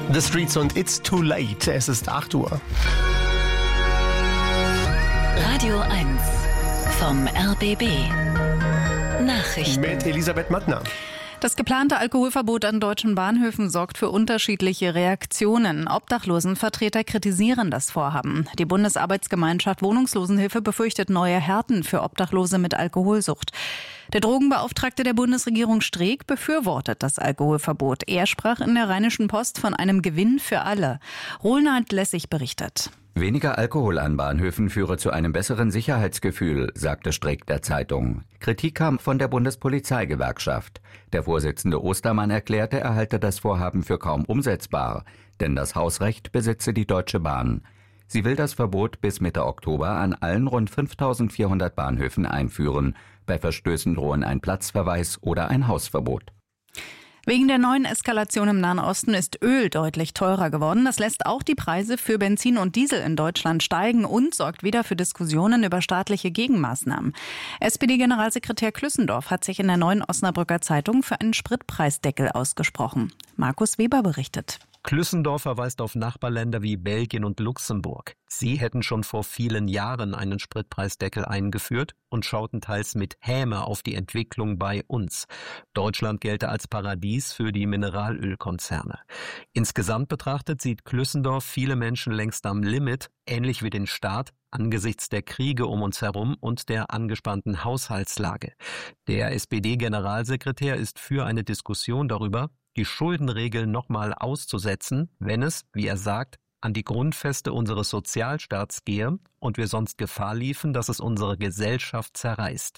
The Streets und It's Too Late. Es ist 8 Uhr. Radio 1 vom RBB. Nachrichten. Mit Elisabeth Mattner. Das geplante Alkoholverbot an deutschen Bahnhöfen sorgt für unterschiedliche Reaktionen. Obdachlosenvertreter kritisieren das Vorhaben. Die Bundesarbeitsgemeinschaft Wohnungslosenhilfe befürchtet neue Härten für Obdachlose mit Alkoholsucht. Der Drogenbeauftragte der Bundesregierung Streeck befürwortet das Alkoholverbot. Er sprach in der Rheinischen Post von einem Gewinn für alle. Roland Lessig berichtet. Weniger Alkohol an Bahnhöfen führe zu einem besseren Sicherheitsgefühl, sagte Streeck der Zeitung. Kritik kam von der Bundespolizeigewerkschaft. Der Vorsitzende Ostermann erklärte, er halte das Vorhaben für kaum umsetzbar, denn das Hausrecht besitze die Deutsche Bahn. Sie will das Verbot bis Mitte Oktober an allen rund 5.400 Bahnhöfen einführen. Bei Verstößen drohen ein Platzverweis oder ein Hausverbot. Wegen der neuen Eskalation im Nahen Osten ist Öl deutlich teurer geworden. Das lässt auch die Preise für Benzin und Diesel in Deutschland steigen und sorgt wieder für Diskussionen über staatliche Gegenmaßnahmen. SPD-Generalsekretär Klüssendorf hat sich in der Neuen Osnabrücker Zeitung für einen Spritpreisdeckel ausgesprochen. Markus Weber berichtet. Klüssendorf verweist auf Nachbarländer wie Belgien und Luxemburg. Sie hätten schon vor vielen Jahren einen Spritpreisdeckel eingeführt und schauten teils mit Häme auf die Entwicklung bei uns. Deutschland gelte als Paradies für die Mineralölkonzerne. Insgesamt betrachtet sieht Klüssendorf viele Menschen längst am Limit, ähnlich wie den Staat, angesichts der Kriege um uns herum und der angespannten Haushaltslage. Der SPD-Generalsekretär ist für eine Diskussion darüber, die Schuldenregeln nochmal auszusetzen, wenn es, wie er sagt, an die Grundfeste unseres Sozialstaats gehe und wir sonst Gefahr liefen, dass es unsere Gesellschaft zerreißt.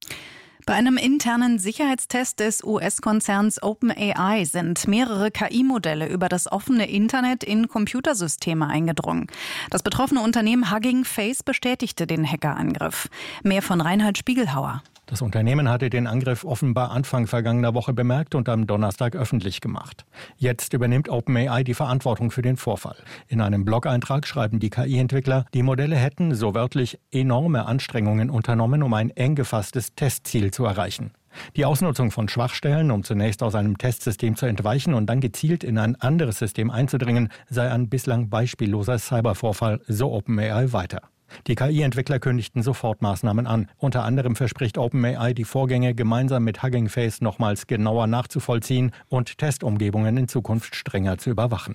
Bei einem internen Sicherheitstest des US-Konzerns OpenAI sind mehrere KI-Modelle über das offene Internet in Computersysteme eingedrungen. Das betroffene Unternehmen Hugging Face bestätigte den Hackerangriff. Mehr von Reinhard Spiegelhauer. Das Unternehmen hatte den Angriff offenbar Anfang vergangener Woche bemerkt und am Donnerstag öffentlich gemacht. Jetzt übernimmt OpenAI die Verantwortung für den Vorfall. In einem Blog-Eintrag schreiben die KI-Entwickler, die Modelle hätten, so wörtlich, enorme Anstrengungen unternommen, um ein eng gefasstes Testziel zu erreichen. Die Ausnutzung von Schwachstellen, um zunächst aus einem Testsystem zu entweichen und dann gezielt in ein anderes System einzudringen, sei ein bislang beispielloser Cybervorfall, so OpenAI weiter. Die KI-Entwickler kündigten sofort Maßnahmen an. Unter anderem verspricht OpenAI, die Vorgänge gemeinsam mit Hugging Face nochmals genauer nachzuvollziehen und Testumgebungen in Zukunft strenger zu überwachen.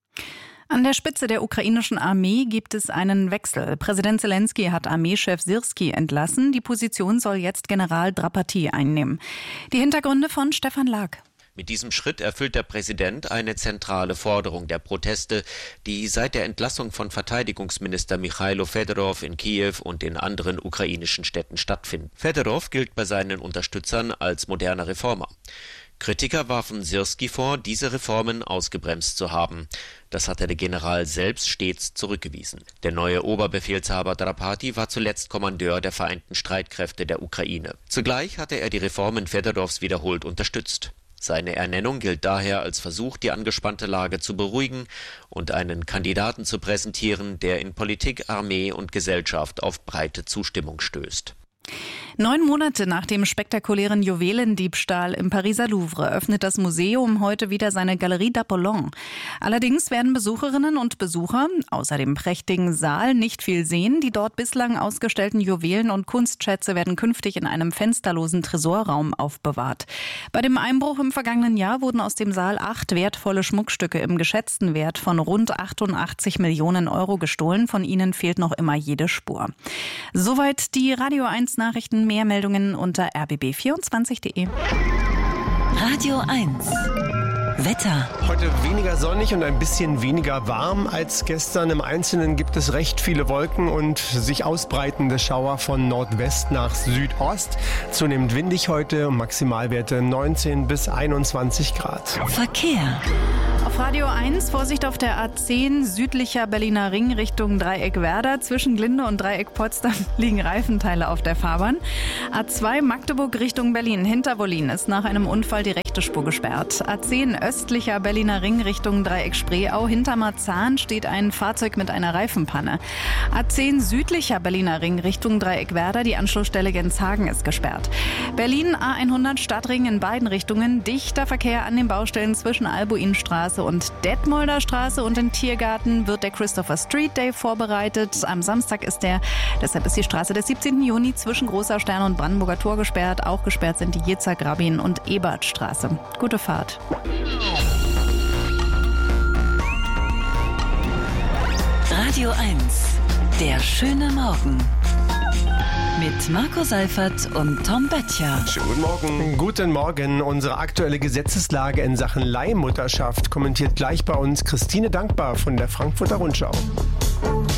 An der Spitze der ukrainischen Armee gibt es einen Wechsel. Präsident Zelensky hat Armeechef Syrskyi entlassen. Die Position soll jetzt General Drapati einnehmen. Die Hintergründe von Stefan Lag. Mit diesem Schritt erfüllt der Präsident eine zentrale Forderung der Proteste, die seit der Entlassung von Verteidigungsminister Michailo Fedorov in Kiew und in anderen ukrainischen Städten stattfinden. Fedorov gilt bei seinen Unterstützern als moderner Reformer. Kritiker warfen Syrskyi vor, diese Reformen ausgebremst zu haben. Das hatte der General selbst stets zurückgewiesen. Der neue Oberbefehlshaber Drapati war zuletzt Kommandeur der Vereinten Streitkräfte der Ukraine. Zugleich hatte er die Reformen Fedorovs wiederholt unterstützt. Seine Ernennung gilt daher als Versuch, die angespannte Lage zu beruhigen und einen Kandidaten zu präsentieren, der in Politik, Armee und Gesellschaft auf breite Zustimmung stößt. 9 Monate nach dem spektakulären Juwelendiebstahl im Pariser Louvre öffnet das Museum heute wieder seine Galerie d'Apollon. Allerdings werden Besucherinnen und Besucher außer dem prächtigen Saal nicht viel sehen. Die dort bislang ausgestellten Juwelen und Kunstschätze werden künftig in einem fensterlosen Tresorraum aufbewahrt. Bei dem Einbruch im vergangenen Jahr wurden aus dem Saal 8 wertvolle Schmuckstücke im geschätzten Wert von rund 88 Millionen Euro gestohlen. Von ihnen fehlt noch immer jede Spur. Soweit die Radio 1 Nachrichten. Mehr Meldungen unter rbb24.de. Radio 1 Wetter. Heute weniger sonnig und ein bisschen weniger warm als gestern. Im Einzelnen gibt es recht viele Wolken und sich ausbreitende Schauer von Nordwest nach Südost. Zunehmend windig heute, Maximalwerte 19 bis 21 Grad. Verkehr. Auf Radio 1 Vorsicht auf der A10 südlicher Berliner Ring Richtung Dreieck Werder. Zwischen Glinde und Dreieck Potsdam liegen Reifenteile auf der Fahrbahn. A2 Magdeburg Richtung Berlin. Hinter Wollin ist nach einem Unfall die rechte Spur gesperrt. A10 östlicher Berliner Ring Richtung Dreieck Spreeau. Hinter Marzahn steht ein Fahrzeug mit einer Reifenpanne. A10 südlicher Berliner Ring Richtung Dreieck Werder. Die Anschlussstelle Genshagen ist gesperrt. Berlin A100 Stadtring in beiden Richtungen. Dichter Verkehr an den Baustellen zwischen Albuinstraße Straße und Detmolder Straße und im Tiergarten wird der Christopher Street Day vorbereitet. Am Samstag ist der, deshalb ist die Straße des 17. Juni zwischen Großer Stern und Brandenburger Tor gesperrt. Auch gesperrt sind die Yitzhak Rabin und Ebertstraße. Gute Fahrt. Radio 1, der schöne Morgen. Mit Marco Seifert und Tom Böttcher. Schönen guten Morgen. Guten Morgen. Unsere aktuelle Gesetzeslage in Sachen Leihmutterschaft kommentiert gleich bei uns Christine Dankbar von der Frankfurter Rundschau.